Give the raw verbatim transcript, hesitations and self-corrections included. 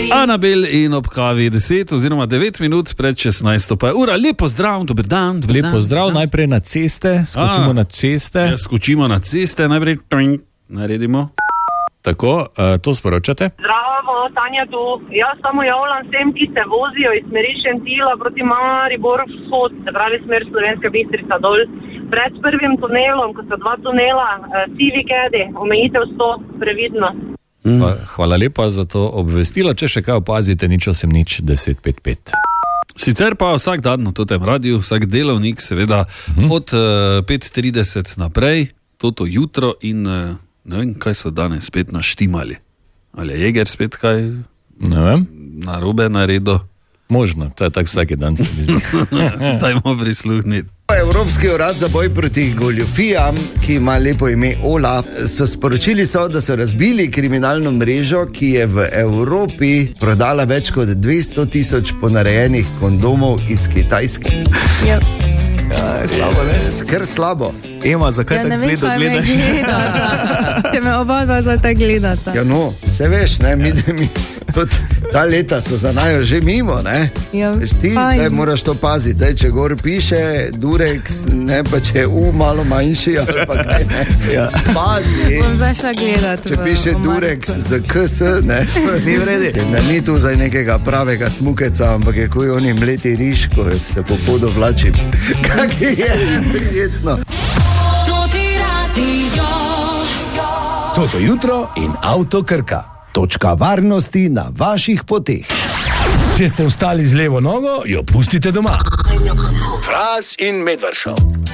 Anabel in ob kavi deset oziroma devet minut pred šestnajsto pa je ura. Lepo zdrav, dober dan. Dober Lepo dan, zdrav, dan. najprej na ceste, skočimo A, na ceste. Ja, skočimo na ceste, najprej toing, naredimo. Tako, uh, to sporočate? Zdravo, Tanja tu. Jaz samo javljam vsem, ki se vozijo iz smeri Šentila proti Maribor vzhod, se pravi smer Slovenska Bistrica dol. Pred prvim tunelom, ko so dva tunela, sivi kedi, omejitev sto, previdno. Mm. Hvala lepa za to obvestilo. Če še kaj opazite, nič osem nič deset pet pet. Sicer pa vsak dan na tem radiju, vsak delovnik, seveda mm. od uh, pet trideset naprej, toto jutro in uh, ne vem, kaj so danes spet naštimali. Ali je Jeger spet kaj ne vem. Narobe naredil? Možno, to je tako vsaki dan se mi zdi. Dajmo prisluhniti. Evropski urad za boj proti goljufijam, ki ima lepo ime Olaf, so sporočili, so, da so razbili kriminalno mrežo, ki je v Evropi prodala več kot dvesto tisoč ponarejenih kondomov iz Kitajske. Ja. Ja, je slabo, ne? Skr slabo. Ema, zakaj Ja, tako ne vem, gledo kaj me gledaš? gledata. Če me oba dva zdaj tako gledata. Ja, no, se veš, ne, mi, mi, tudi ta leta so za najo že mimo, ne? Ja, Veš, ti fajn. zdaj moraš to paziti, zdaj, če gor piše Durex, ne, pa če je U malo manjši, ali pa kaj, ne? Ja. Pazi. Bom zdaj šla gledat. Če v piše omarico. Durex z K S, ne? Ni v redu. Da ni tu zdaj nekega pravega smukeca, ampak je kuj oni mleti riž, ko se po podu vlačim. Kak je, prijetno. Toto jutro in Avto Krka. Točka varnosti na vaših poteh. Če ste vstali z levo nogo, jo pustite doma. Fras in Medvard Show.